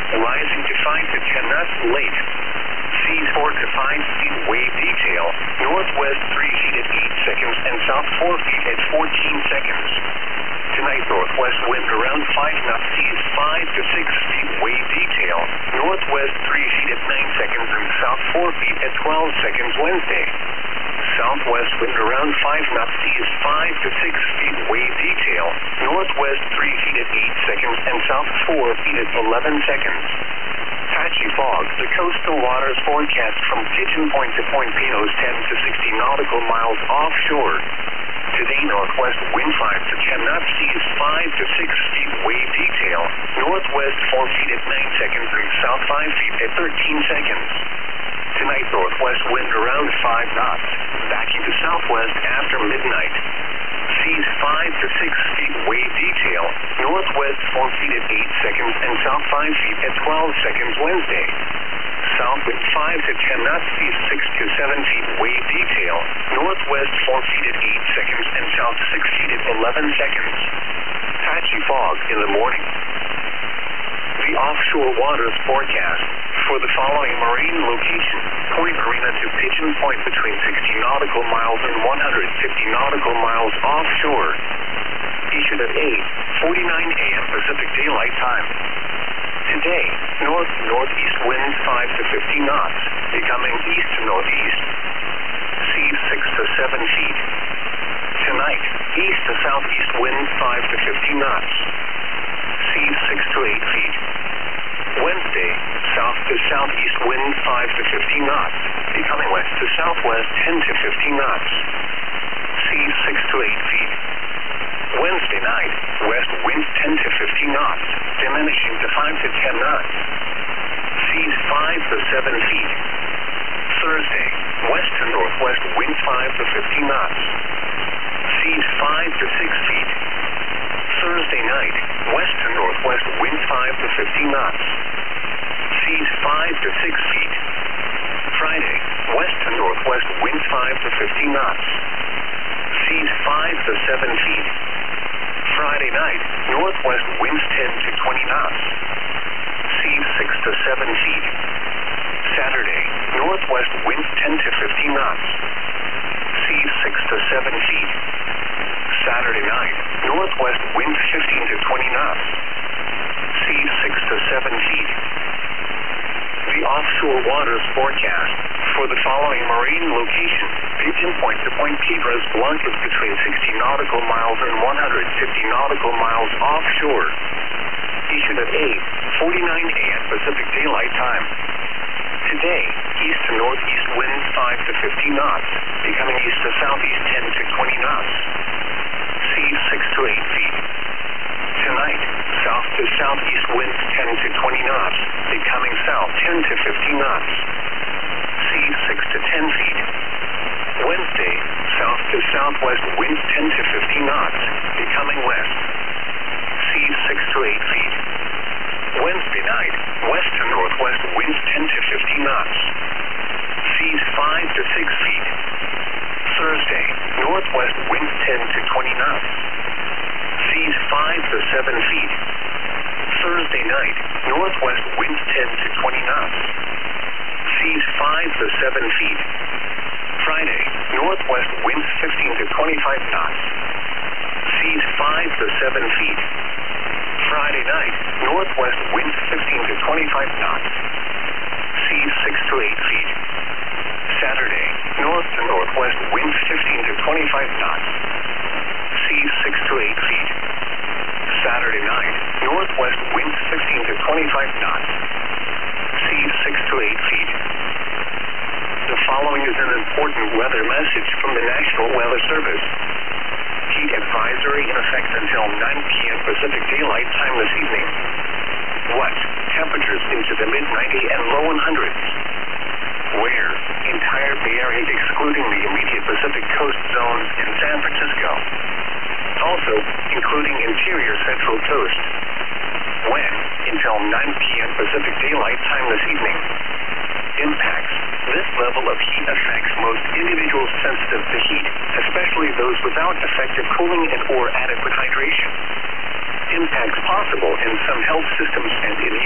rising to 5 to 10 knots late. Seas 4 to 5 feet wave detail, northwest 3 feet at 8 seconds and south 4 feet at 14 seconds. Tonight, northwest wind around 5 knots, seas 5 to 6 feet wave detail, northwest 3 feet at 9 seconds and south 4 feet at 12 seconds Wednesday. Southwest wind around 5 knots, seas 5 to 6 feet wave detail, northwest 3 feet at 8 seconds and south 4 feet at 11 seconds. Patchy fog, the coastal waters forecast from Pigeon Point to Point Pinos 10 to 60 nautical miles offshore. Today, northwest wind 5 to 10 knots, seas 5 to 6 feet wave detail, northwest 4 feet at 9 seconds and south 5 feet at 13 seconds. Tonight, northwest wind around 5 knots, backing to southwest after midnight. Seas 5 to 6 feet wave detail, northwest 4 feet at 8 seconds and south 5 feet at 12 seconds Wednesday. South wind 5 to 10 knots, seas 6 to 7 feet wave detail, northwest 4 feet at 8 seconds and south 6 feet at 11 seconds. Patchy fog in the morning. The offshore waters forecast for the following marine location: Point Marina to Pigeon Point between 60 nautical miles and 150 nautical miles offshore. Issued at 8:49 a.m. Pacific Daylight Time. Today, north-northeast winds 5 to 50 knots, becoming east to northeast. Seas 6 to 7 feet. Tonight, east to southeast winds 5 to 50 knots. Seas 6 to 8 feet. Wednesday, south to southeast wind 5 to 50 knots, becoming west to southwest 10 to 50 knots. Seas 6 to 8 feet. Wednesday night, west wind 10 to 50 knots, diminishing to 5 to 10 knots. Seas 5 to 7 feet. Thursday, west to northwest wind 5 to 50 knots. Seas 5 to 6 feet. Thursday night, west to northwest wind 5 to 50 knots. Seas 5 to 6 feet. Friday, west to northwest wind 5 to 50 knots. Seas 5 to 7 feet. Friday night, northwest winds 10 to 20 knots. Seas 6 to 7 feet. Saturday, northwest winds 10 to 50 knots. Seas 6 to 7 feet. Saturday night, northwest winds 15 to 20 knots. Seas 6 to 7 feet. The offshore waters forecast for the following marine location: Pigeon Point to Point Piedras Blancas between 60 nautical miles and 150 nautical miles offshore. Issued at 8:49 a.m. Pacific Daylight Time. Today, east to northeast winds 5 to 50 knots, becoming east to southeast 10 to 20 knots. Seas 6 to 8 feet. Tonight, south to southeast winds 10 to 20 knots, becoming south 10 to 50 knots. Seas 6 to 10 feet. Wednesday, south to southwest winds 10 to 50 knots, becoming west. Seas 6 to 8 feet. Wednesday night, west to northwest winds 10 to 50 knots. Seas 5 to 6 feet. Thursday, northwest winds 10 to 20 knots. Seas 5 to 7 feet. Thursday night, northwest winds 10 to 20 knots. Seas 5 to 7 feet. Friday, northwest winds 15 to 25 knots. Seas 5 to 7 feet. Friday night, northwest winds 15 to 25 knots. Seas 6 to 8 feet. Saturday, north to northwest winds 15 to 25 knots. Seas 6 to 8 feet. Saturday night, northwest winds 15 to 25 knots. Seas 6 to 8 feet. The following is an important weather message from the National Weather Service. Heat advisory in effect until 9 p.m. Pacific Daylight Time this evening. What? Temperatures into the mid-90 and low 100s. Where? Entire Bay Area excluding the immediate Pacific Coast zones in San Francisco. Also, including interior Central Coast. When? Until 9 p.m. Pacific Daylight Time this evening. Impacts. This level of heat affects most individuals sensitive to heat, especially those without effective cooling and or adequate hydration. Impacts possible in some health systems and in